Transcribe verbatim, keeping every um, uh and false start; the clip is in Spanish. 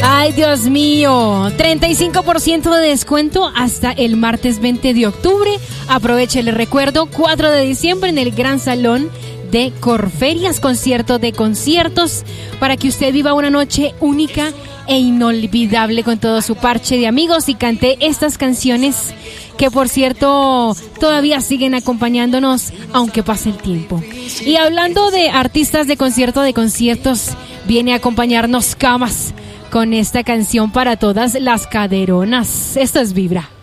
Ay, Dios mío, treinta y cinco por ciento de descuento hasta el martes veinte de octubre. Aproveche, les recuerdo, cuatro de diciembre en el Gran Salón de Corferias, concierto de conciertos, para que usted viva una noche única e inolvidable con todo su parche de amigos y cante estas canciones que, por cierto, todavía siguen acompañándonos aunque pase el tiempo. Y hablando de artistas de concierto de conciertos, viene a acompañarnos Camas con esta canción para todas las caderonas. Esto es Vibra.